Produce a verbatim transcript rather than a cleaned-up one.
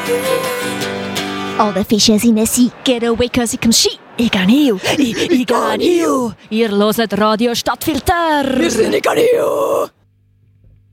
All the fishes in the sea get away cause it comes sheep. Ich kann hier, ich, ich kann hier. Ihr hört Radio Stadtfilter. Wir sind in Ganio.